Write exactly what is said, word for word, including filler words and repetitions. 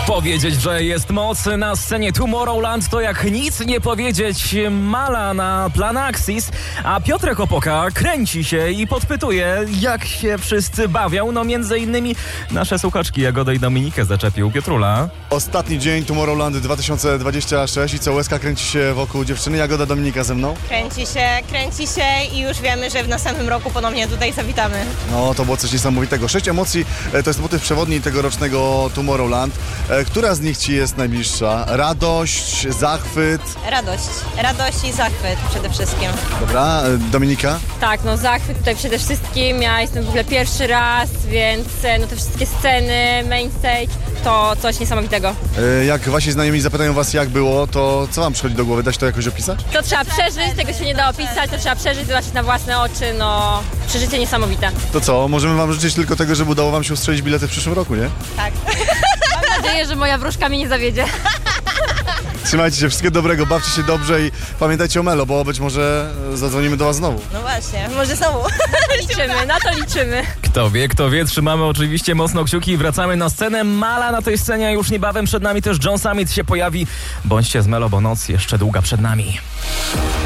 Powiedzieć, że jest moc na scenie Tomorrowland, to jak nic nie powiedzieć Mala na Plan Axis, a Piotrek Opoka kręci się i podpytuje, jak się wszyscy bawią. No między innymi nasze słuchaczki Jagodę i Dominikę zaczepił Piotrula. Ostatni dzień Tomorrowland dwa tysiące dwudziesty trzeci i co, łezka kręci się wokół dziewczyny. Jagoda, Dominika ze mną. Kręci się, kręci się i już wiemy, że w następnym roku ponownie tutaj zawitamy. No to było coś niesamowitego. Sześć emocji e, to jest motyw przewodni tegorocznego Tomorrowland. E, która z nich ci jest najbliższa? Radość, zachwyt? Radość. Radość i zachwyt przede wszystkim. Dobra, e, Dominika? Tak, no zachwyt tutaj przede wszystkim. Ja jestem w ogóle pierwszy raz, więc no te wszystkie sceny, main stage, to coś niesamowitego. E, jak wasi znajomi zapytają was, jak było, to co wam przychodzi do głowy? Da się to jakoś opisać? To trzeba przeżyć, tego się nie da opisać, to trzeba przeżyć, zobaczyć na własne oczy, no przeżycie niesamowite. To co, możemy wam życzyć tylko tego, żeby udało wam się ustrzelić bilety w przyszłym roku, nie? Tak. Mam nadzieję, że moja wróżka mnie nie zawiedzie. Trzymajcie się, wszystkiego dobrego, bawcie się dobrze i pamiętajcie o Melo, bo być może zadzwonimy do was znowu. No właśnie, może znowu. Liczymy, na to liczymy. Kto wie, kto wie, trzymamy oczywiście mocno kciuki i wracamy na scenę Mala. Na tej scenie już niebawem przed nami też John Summit się pojawi. Bądźcie z Melo, bo noc jeszcze długa przed nami.